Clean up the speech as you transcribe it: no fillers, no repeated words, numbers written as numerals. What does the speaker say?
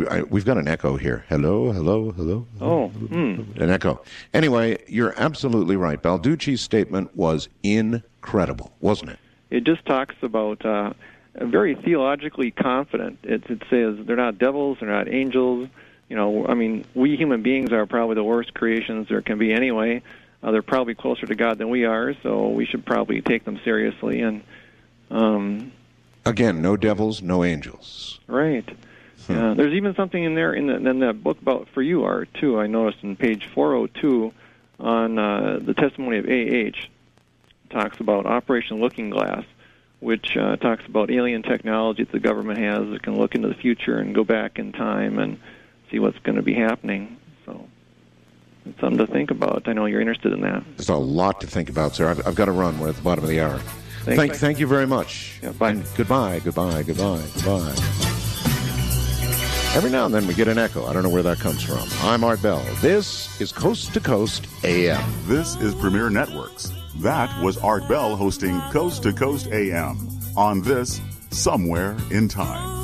we've got an echo here. Hello, hello, hello. Oh, An echo. Anyway, you're absolutely right. Balducci's statement was incredible, wasn't it? It just talks about very theologically confident. It says they're not devils, they're not angels. You know, I mean, we human beings are probably the worst creations there can be anyway. They're probably closer to God than we are, so we should probably take them seriously. And again, no devils, no angels. Right. There's even something in there in that book about for you, Art, too. I noticed in page 402 on the testimony of A.H. talks about Operation Looking Glass, which talks about alien technology that the government has that can look into the future and go back in time and see what's going to be happening. So it's something to think about. I know you're interested in that. There's a lot to think about, sir. I've got to run. We're at the bottom of the hour. Thank you very much. Yeah, bye. And goodbye. Every now and then we get an echo. I don't know where that comes from. I'm Art Bell. This is Coast to Coast AM. This is Premier Networks. That was Art Bell hosting Coast to Coast AM on this Somewhere in Time.